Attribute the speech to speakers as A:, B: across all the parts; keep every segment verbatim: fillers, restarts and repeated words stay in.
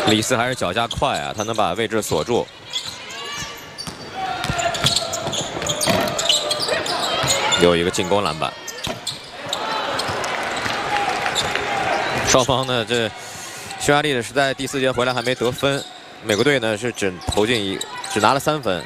A: 李斯还是脚下快啊，他能把位置锁住。有一个进攻篮板。双方呢，这匈牙利呢是在第四节回来还没得分，美国队呢是只投进一，只拿了三分。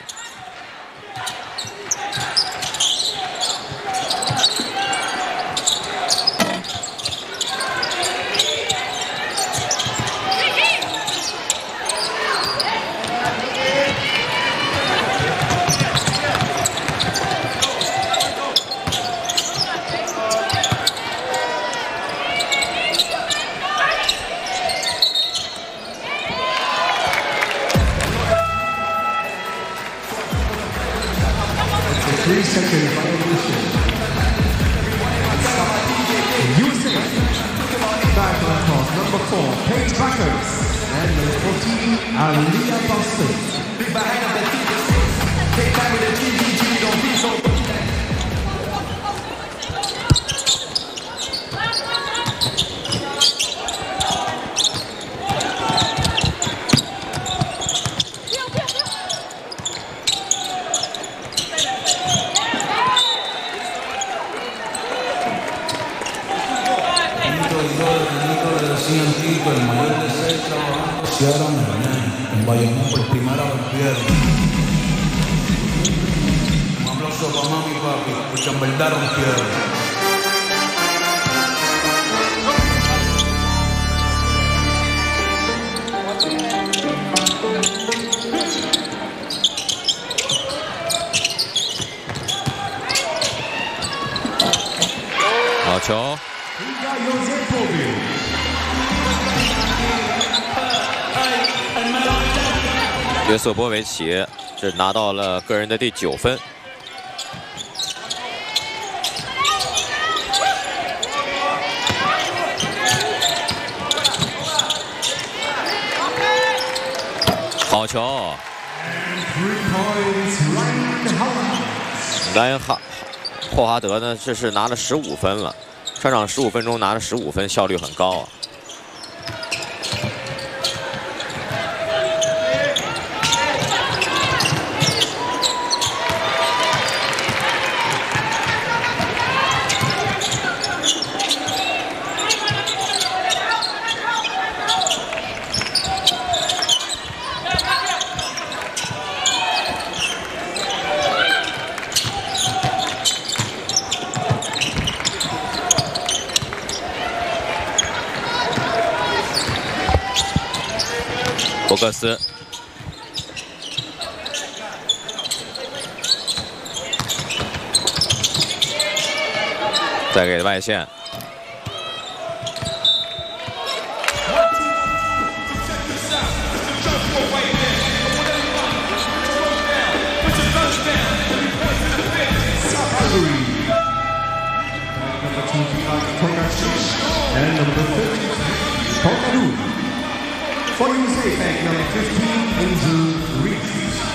B: Three second violation. U S A back on top, number four, Paige Backers, and number fourteen, Aliyah Boston.
A: 好球！约瑟波维奇是拿到了个人的第九分。好球！莱恩哈霍华德呢，这是拿了十五分了，上场十五分钟拿了十五分，效率很高啊。 博格斯，再给外线，
B: For U S A, back number fifteen, Angel Reese.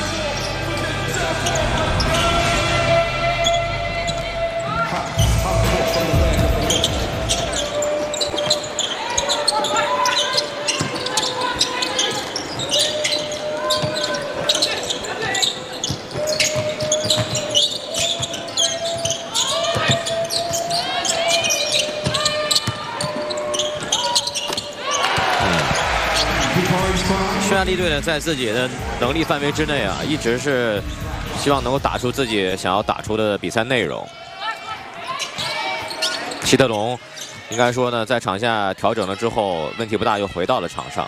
A: Hmm. 匈牙利队呢，在自己的能力范围之内啊，一直是希望能够打出自己想要打出的比赛内容。希特龙应该说呢，在场下调整了之后，问题不大，又回到了场上。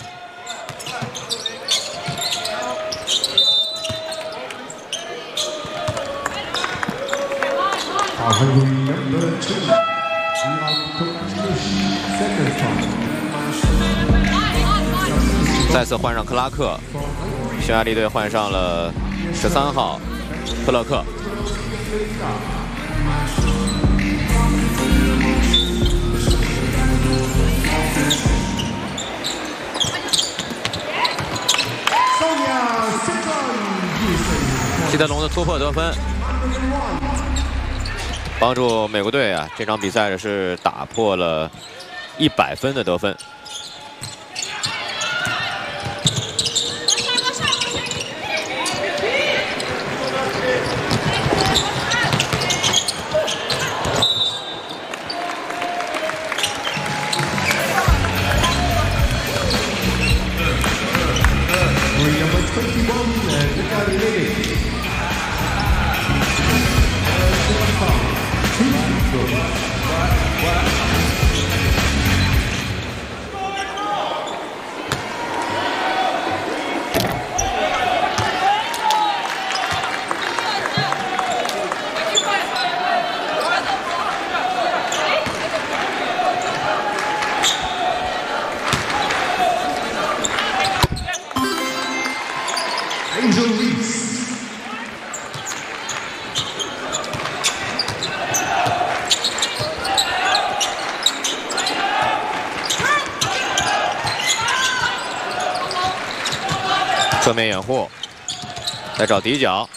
A: 再次换上克拉克，匈牙利队换上了十三号特勒克。希特龙的突破得分，帮助美国队啊，这场比赛是打破了一百分的得分。
B: twenty-one, Ricardo Levy. Angel Reese.
A: 侧面掩护，再找底角。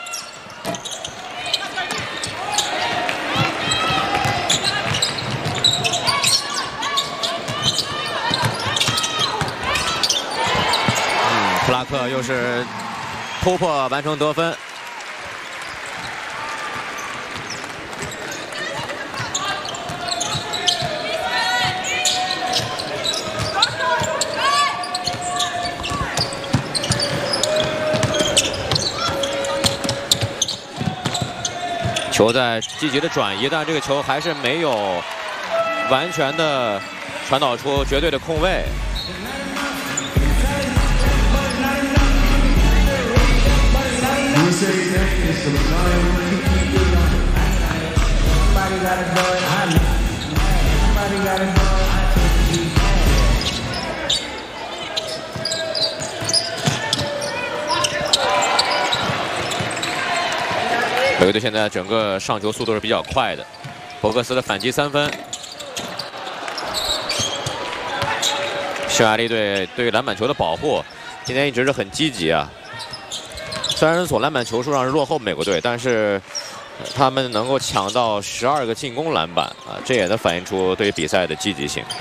A: 嗯，普拉克又是突破完成得分。 球在积极的转移，但这个球还是没有完全的传导出绝对的空位。北卫队现在整个上球速度是比较快的，博格斯的反击三分。匈牙利队对于篮板球的保护今天一直是很积极啊。虽然从篮板球数上是落后美国队，但是他们能够抢到十二个进攻篮板啊，这也能反映出对于比赛的积极性。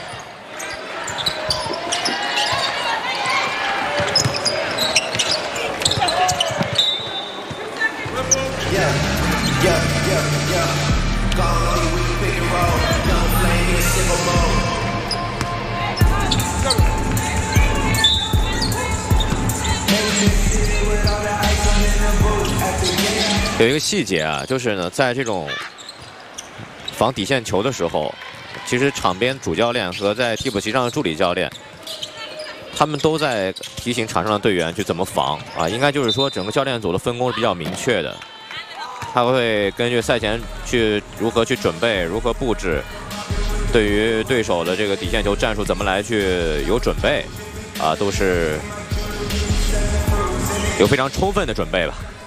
A: 有一个细节啊，就是呢，在这种防底线球的时候，其实场边主教练和在替补席上的助理教练，他们都在提醒场上的队员去怎么防啊。应该就是说，整个教练组的分工是比较明确的，他会根据赛前去如何去准备，如何布置，对于对手的这个底线球战术怎么来去有准备，啊，都是有非常充分的准备吧。